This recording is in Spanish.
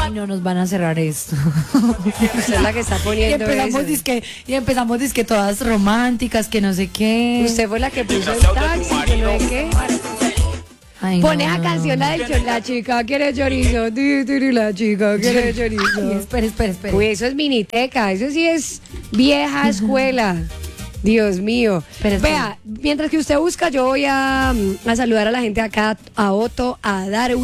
Ay, no nos van a cerrar esto. Usted es la que está poniendo eso. Y empezamos dizque todas románticas, que no sé qué. Usted fue la que puso el taxi, que no sé qué. Ay, Pone no, esa no, canción, no. la chica quiere chorizo, la chica quiere chorizo. Espere. Uy, eso es miniteca, eso sí es vieja escuela. Dios mío. Pero Vea, mientras que usted busca, yo voy a saludar a la gente acá, a Otto, a Darwin.